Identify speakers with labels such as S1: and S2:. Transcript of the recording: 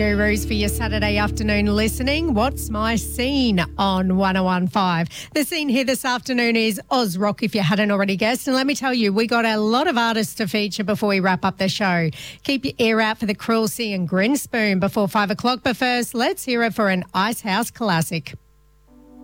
S1: Gurus for your Saturday afternoon listening. What's my scene on 101.5? The scene here this afternoon is Oz Rock, if you hadn't already guessed. And let me tell you, we got a lot of artists to feature before we wrap up the show. Keep your ear out for the Cruel Sea and Grinspoon before 5 o'clock. But first, let's hear it for an Icehouse classic.